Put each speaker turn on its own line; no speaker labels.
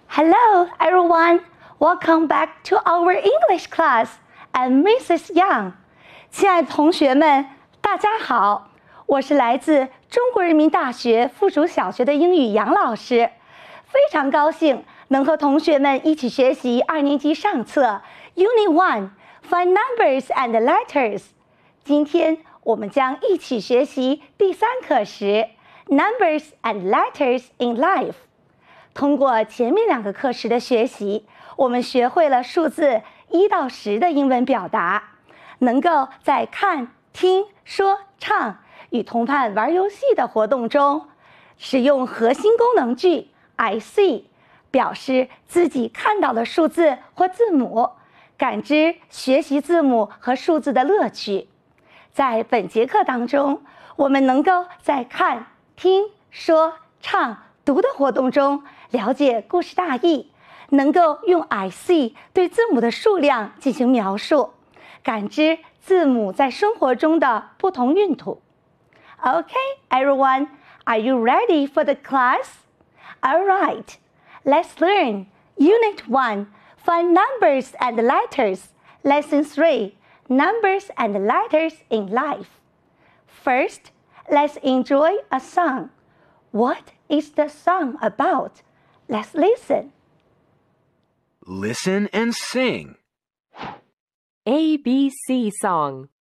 Hello, everyone. Welcome back to our English class. I'm Mrs. Yang. 亲爱的同学们，大家好，我是来自中国人民大学附属小学的英语杨老师，非常高兴能和同学们一起学习2年级上册 Unit 1 Find Numbers and Letters。今天我们将一起学习第3课时 Numbers and Letters in Life。通过前面2个课时的学习，我们学会了数字1到10的英文表达，能够在看、听、说、唱与同伴玩游戏的活动中，使用核心功能句 I see 表示自己看到的数字或字母，感知学习字母和数字的乐趣。在本节课当中，我们能够在看、听、说、唱、读的活动中了解故事大意，能够用 I see 对字母的数量进行描述，感知字母在生活中的不同用途。Okay, everyone, are you ready for the class? All right, let's learn Unit 1, Find Numbers and Letters, Lesson 3, Numbers and Letters in Life. First, let's enjoy a song. What is the song about? Let's listen.
Listen and sing.
ABC song.